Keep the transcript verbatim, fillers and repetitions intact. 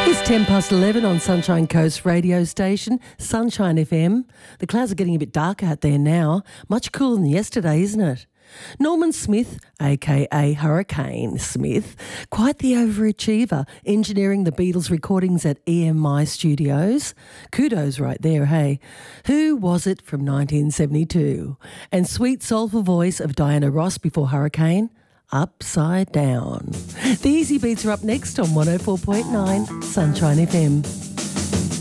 It's ten past eleven on Sunshine Coast radio station, Sunshine F M. The clouds are getting a bit darker out there now. Much cooler than yesterday, isn't it? Norman Smith, a k a. Hurricane Smith, quite the overachiever, engineering the Beatles recordings at E M I Studios. Kudos right there, hey. Who Was It from nineteen seventy-two? And sweet soulful voice of Diana Ross before Hurricane, Upside Down. The Easy Beats are up next on one oh four point nine Sunshine F M.